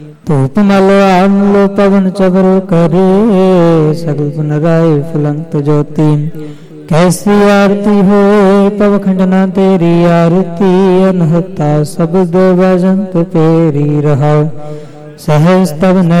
ਧੂਪ ਮਲ ਆਮਲੋ ਪਵਨ ਚਬਰ ਕਰੇ, ਸਗਲ ਪੁਨਰਾਏ ਫੁਲੰਤ ਜੋਤੀ। ਕੈਸੀ ਆਰਤੀ ਹੋਏ ਪਵਖੰਡ ਨਾ ਤੇਰੀ ਆਰਤੀ, ਅਨਹਤਾ ਸ਼ਬਦ ਵਜੰਤ ਪੇਰੀ ਰਹਾਉ। ਸਹਜ ਤਵ